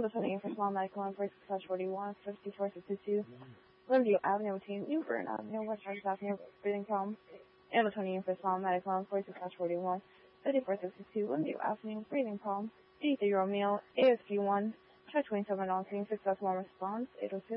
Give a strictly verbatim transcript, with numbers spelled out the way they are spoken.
Amazon for small medical and first slash forty-one, fifty-four sixty-two, Linview Avenue between Newburn Avenue, West Charles Avenue, breathing problems. Amazon for small medical and first slash forty-one, fifty-four sixty-two, Linview Avenue, breathing problems. eighty-three Romeo, A S P one, try twenty-seven on scene, successful response, eight oh two.